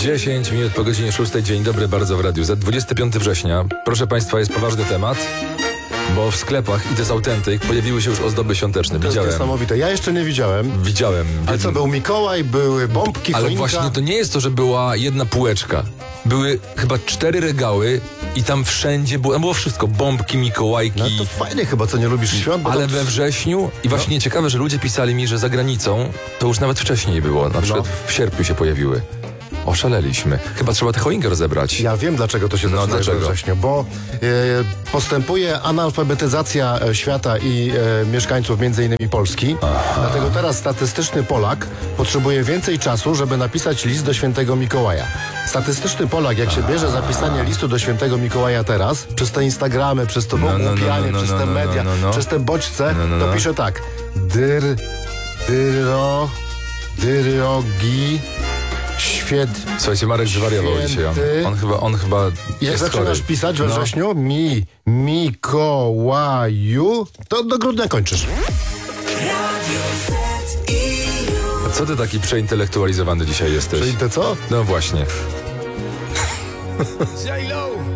10 minut po godzinie 6. Dzień dobry bardzo w radiu. Za 25 września, proszę Państwa, jest poważny temat, bo w sklepach, i to jest autentyk, pojawiły się już ozdoby świąteczne. To jest niesamowite. Ja jeszcze nie widziałem. Widziałem. Ale co, był Mikołaj, były bombki, Ale choinka? właśnie to nie jest to, że była jedna półeczka. Były chyba 4 regały i tam wszędzie było wszystko. Bombki, Mikołajki. No to fajnie chyba, co nie lubisz świąt. Bo Ale to... we wrześniu i właśnie ciekawe, że ludzie pisali mi, że za granicą to już nawet wcześniej było. Na przykład w sierpniu się pojawiły. Oszaleliśmy. Chyba trzeba tę choinkę rozebrać. Ja wiem, dlaczego to się zaczyna we wrześniu, bo postępuje analfabetyzacja świata i mieszkańców, między innymi Polski. Dlatego teraz statystyczny Polak potrzebuje więcej czasu, żeby napisać list do świętego Mikołaja. Statystyczny Polak, jak się bierze za pisanie listu do świętego Mikołaja teraz, przez te Instagramy, przez to ogłupianie, przez te media, przez te bodźce, to pisze tak. Dyrogi... Słuchajcie, Marek zwariował dzisiaj. On chyba I jak zaczynasz pisać we wrześniu Mikołaju, to do grudnia kończysz. Co ty taki przeintelektualizowany dzisiaj jesteś? Czyli te co? No właśnie.